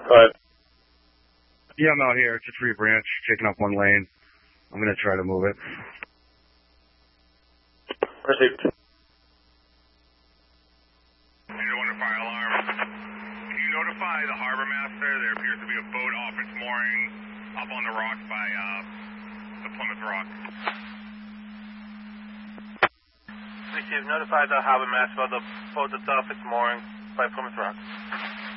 But yeah, I'm out here. It's a tree branch taking up one lane. I'm going to try to move it. Received. Under fire alarm. Can you notify the harbor master? There appears to be a boat off its mooring up on the rocks by the Plymouth Rock. Received. Notify the harbor master about the boat that's off its mooring by Plymouth Rock.